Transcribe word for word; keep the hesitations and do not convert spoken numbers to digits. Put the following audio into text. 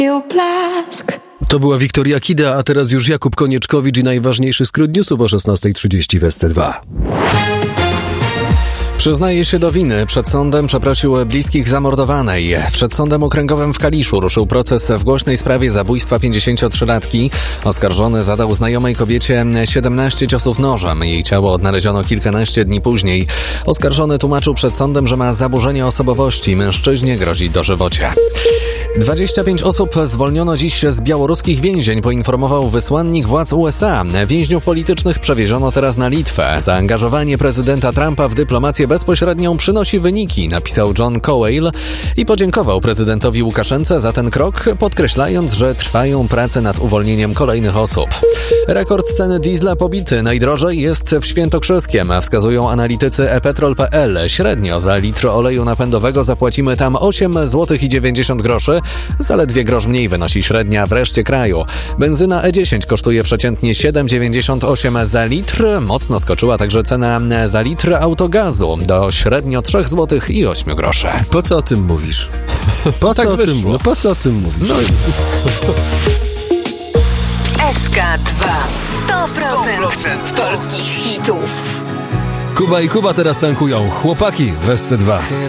blask. To była Wiktoria Kida, a teraz już Jakub Konieczkowicz i najważniejszy skrót newsów o szesnasta trzydzieści w S T dwa. Przyznaje się do winy. Przed sądem przeprosił bliskich zamordowanej. Przed sądem okręgowym w Kaliszu ruszył proces w głośnej sprawie zabójstwa pięćdziesięciotrzylatki. Oskarżony zadał znajomej kobiecie siedemnaście ciosów nożem. Jej ciało odnaleziono kilkanaście dni później. Oskarżony tłumaczył przed sądem, że ma zaburzenie osobowości. Mężczyźnie grozi dożywocie. dwadzieścia pięć osób zwolniono dziś z białoruskich więzień, poinformował wysłannik władz U S A. Więźniów politycznych przewieziono teraz na Litwę. Zaangażowanie prezydenta Trumpa w dyplomację bezpośrednią przynosi wyniki, napisał John Cowell i podziękował prezydentowi Łukaszence za ten krok, podkreślając, że trwają prace nad uwolnieniem kolejnych osób. Rekord ceny diesla pobity. Najdrożej jest w Świętokrzyskiem, wskazują analitycy e petrol kropka pe el. Średnio za litr oleju napędowego zapłacimy tam osiem złotych dziewięćdziesiąt groszy. Zaledwie grosz mniej wynosi średnia w reszcie kraju. Benzyna E dziesięć kosztuje przeciętnie siedem dziewięćdziesiąt osiem za litr. Mocno skoczyła także cena za litr autogazu do średnio trzy złote osiem groszy. Po co o tym mówisz? Po tak co o wyszło. tym, no po co o tym mówisz? No S K dwa. sto procent polskich hitów. Kuba i Kuba teraz tankują. Chłopaki w S C dwa.